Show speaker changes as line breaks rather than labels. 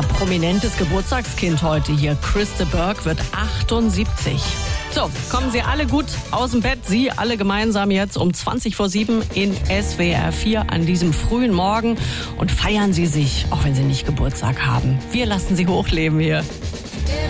prominentes Geburtstagskind heute hier. Krista Burke wird 78. So, kommen Sie alle gut aus dem Bett. Sie alle gemeinsam jetzt um 7:20 in SWR 4 an diesem frühen Morgen und feiern Sie sich, auch wenn Sie nicht Geburtstag haben. Wir lassen Sie hochleben hier.